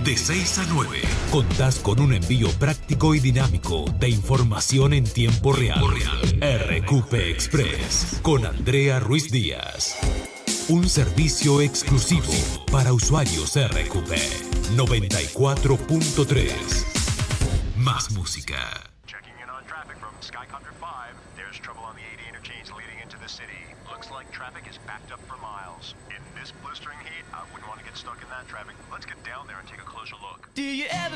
De 6 a 9, contás con un envío práctico y dinámico de información en tiempo real. RQP Express con Andrea Ruiz Díaz. Un servicio exclusivo para usuarios RQP 94.3. Más música. Checking in on traffic from Skycopter 5. There's trouble on the 80 interchange leading into the city. Looks like traffic is backed up for miles. In this blistering heat, I wouldn't want to get stuck in that traffic. Let's get down there and take a closer look. Do you ever